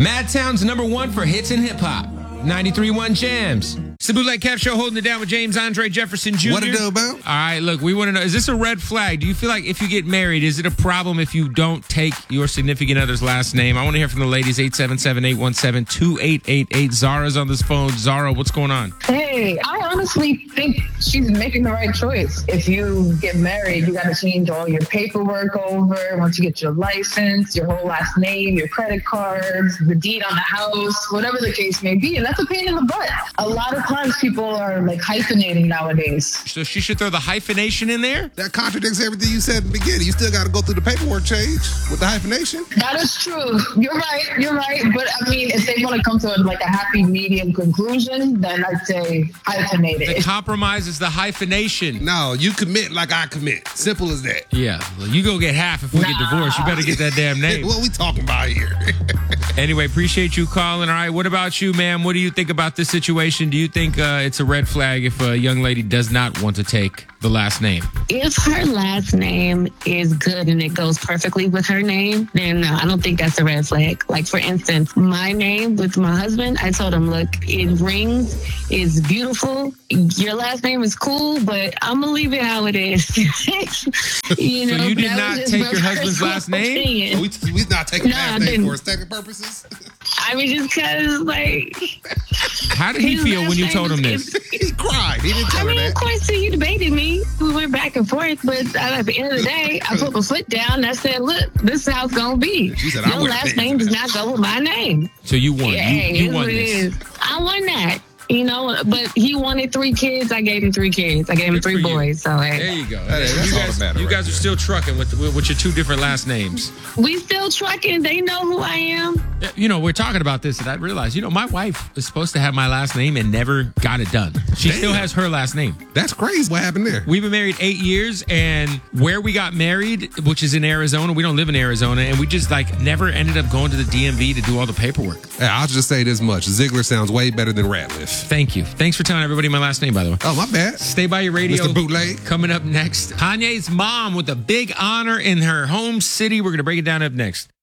Madtown's #1 for hits and hip hop. 93.1 Jams. It's the Bootleg Kev Show, holding it down with James Andre Jefferson Jr. What it do, bro? All right, look, we want to know, is this a red flag? Do you feel like if you get married, is it a problem if you don't take your significant other's last name? I want to hear from the ladies, 877-817-2888. Zara's on this phone. Zara, what's going on? Hey, I honestly think she's making the right choice. If you get married, you got to change all your paperwork over. Once you get your license, your whole last name, your credit cards, the deed on the house, whatever the case may be. And that's a pain in the butt. A lot of times people are like hyphenating nowadays. So she should throw the hyphenation in there? That contradicts everything you said in the beginning. You still got to go through the paperwork change with the hyphenation. That is true. You're right. But I mean, if they want to come to like a happy medium conclusion, then I'd say hyphenate it. The compromise is the hyphenation. No, you commit like I commit. Simple as that. Yeah, well, you go get half if we get divorced. You better get that damn name. What we talking about here? Anyway, appreciate you calling. All right, what about you, ma'am? What do you think about this situation? Do you think it's a red flag if a young lady does not want to take the last name? If her last name is good and it goes perfectly with her name, then no, I don't think that's a red flag. Like, for instance, my name with my husband, I told him, look, it rings, it's beautiful. Your last name is cool, but I'm going to leave it how it is. You know, so you did not take your husband's last name? We not taking last name for aesthetic purposes? I mean, just because, like... How did he feel when you told him this? He cried. He didn't tell her that. Of course, he debated me. We went back and forth, but at the end of the day, I put my foot down and I said, look, this is how it's going to be. Said, your last name does not go with my name. So you won. Yeah, you won this. I won that. You know, but he wanted 3 kids. I gave him 3 kids. I gave him 3 boys. So hey. There you go. Hey, you guys are still trucking with your 2 different last names. We still trucking. They know who I am. You know, we're talking about this, and I realized, you know, my wife is supposed to have my last name and never got it done. She still has her last name. That's crazy. What happened there? We've been married 8 years, and where we got married, which is in Arizona, we don't live in Arizona, and we just never ended up going to the DMV to do all the paperwork. Yeah, I'll just say this much: Ziggler sounds way better than Ratliff. Thank you. Thanks for telling everybody my last name, by the way. Oh, my bad. Stay by your radio. Mr. Bootleg. Coming up next, Kanye's mom with a big honor in her home city. We're going to break it down up next.